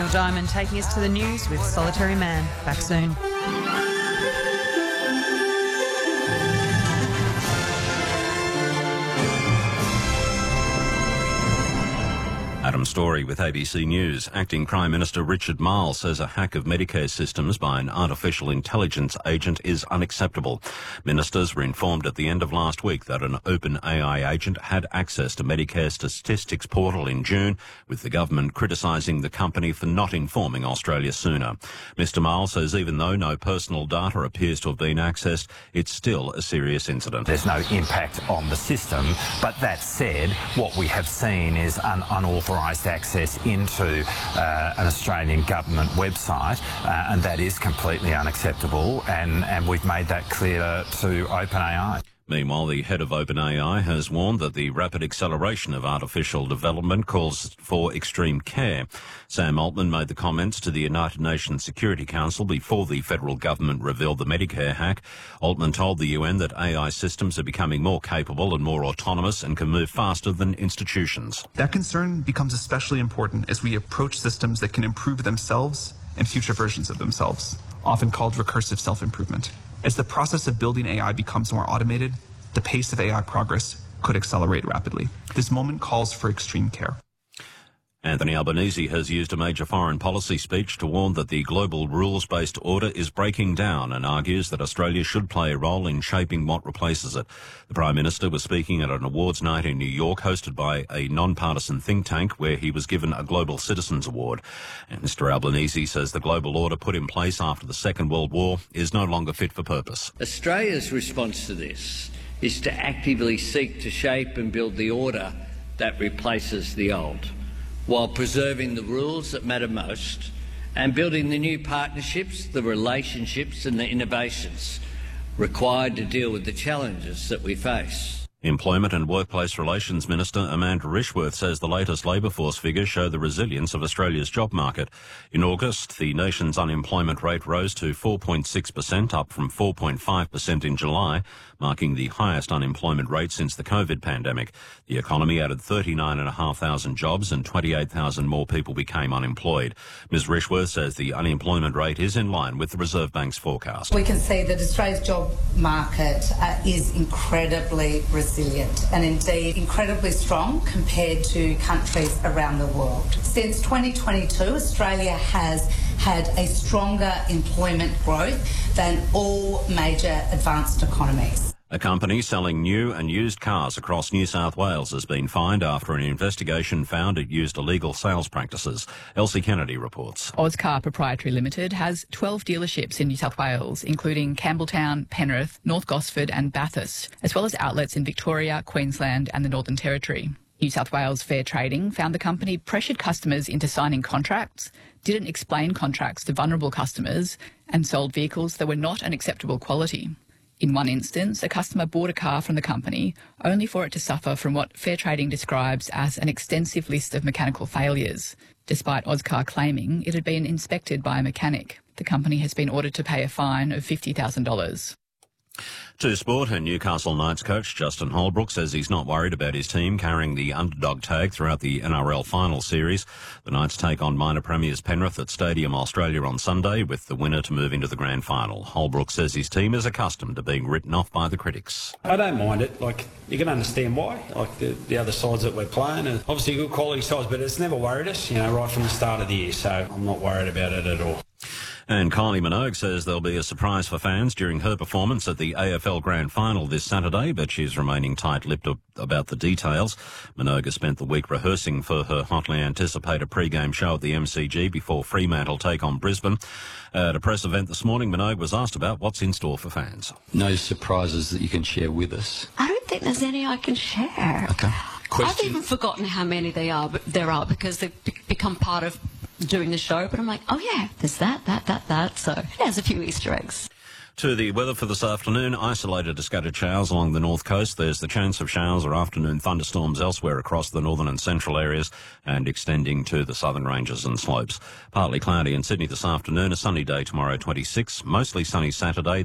Neil Diamond taking us to the news with Solitary Man. Back soon. Adam Story with ABC News. Acting Prime Minister Richard Marles says a hack of Medicare systems by an artificial intelligence agent is unacceptable. Ministers were informed at the end of last week that an OpenAI agent had access to Medicare statistics portal in June, with the government criticising the company for not informing Australia sooner. Mr Marles says even though no personal data appears to have been accessed, it's still a serious incident. There's no impact on the system, but that said, what we have seen is an unauthorised access into an Australian government website, and that is completely unacceptable, and we've made that clear to OpenAI. Meanwhile, the head of OpenAI has warned that the rapid acceleration of artificial development calls for extreme care. Sam Altman made the comments to the United Nations Security Council before the federal government revealed the Medicare hack. Altman told the UN that AI systems are becoming more capable and more autonomous and can move faster than institutions. That concern becomes especially important as we approach systems that can improve themselves and future versions of themselves, often called recursive self-improvement. As the process of building AI becomes more automated, the pace of AI progress could accelerate rapidly. This moment calls for extreme care. Anthony Albanese has used a major foreign policy speech to warn that the global rules-based order is breaking down and argues that Australia should play a role in shaping what replaces it. The Prime Minister was speaking at an awards night in New York hosted by a non-partisan think tank where he was given a Global Citizens Award. And Mr Albanese says the global order put in place after the Second World War is no longer fit for purpose. Australia's response to this is to actively seek to shape and build the order that replaces the old, while preserving the rules that matter most and building the new partnerships, the relationships and the innovations required to deal with the challenges that we face. Employment and Workplace Relations Minister Amanda Rishworth says the latest labour force figures show the resilience of Australia's job market. In August, the nation's unemployment rate rose to 4.6%, up from 4.5% in July, marking the highest unemployment rate since the COVID pandemic. The economy added 39,500 jobs and 28,000 more people became unemployed. Ms Rishworth says the unemployment rate is in line with the Reserve Bank's forecast. We can see that Australia's job market is incredibly resilient and indeed incredibly strong compared to countries around the world. Since 2022, Australia has had a stronger employment growth than all major advanced economies. A company selling new and used cars across New South Wales has been fined after an investigation found it used illegal sales practices. Elsie Kennedy reports. Ozcar Proprietary Limited has 12 dealerships in New South Wales, including Campbelltown, Penrith, North Gosford and Bathurst, as well as outlets in Victoria, Queensland and the Northern Territory. New South Wales Fair Trading found the company pressured customers into signing contracts, didn't explain contracts to vulnerable customers and sold vehicles that were not an acceptable quality. In one instance, a customer bought a car from the company only for it to suffer from what Fair Trading describes as an extensive list of mechanical failures. Despite Ozcar claiming it had been inspected by a mechanic, the company has been ordered to pay a fine of $50,000. To sport, and Newcastle Knights coach Justin Holbrook says he's not worried about his team carrying the underdog tag throughout the NRL final series. The Knights take on minor premiers Penrith at Stadium Australia on Sunday, with the winner to move into the grand final. Holbrook says his team is accustomed to being written off by the critics. I don't mind it. You can understand why. The other sides that we're playing are obviously good quality sides, but it's never worried us, right from the start of the year. So I'm not worried about it at all. And Kylie Minogue says there'll be a surprise for fans during her performance at the AFL Grand Final this Saturday, but she's remaining tight-lipped about the details. Minogue has spent the week rehearsing for her hotly anticipated pre-game show at the MCG before Fremantle take on Brisbane. At a press event this morning, Minogue was asked about what's in store for fans. No surprises that you can share with us? I don't think there's any I can share. Okay. I've even forgotten how many there are because they've become part of doing the show, but I'm like, oh yeah, there's that. So there's a few Easter eggs. To the weather for this afternoon, isolated to scattered showers along the north coast. There's the chance of showers or afternoon thunderstorms elsewhere across the northern and central areas and extending to the southern ranges and slopes. Partly cloudy in Sydney this afternoon, a sunny day tomorrow 26, mostly sunny Saturday.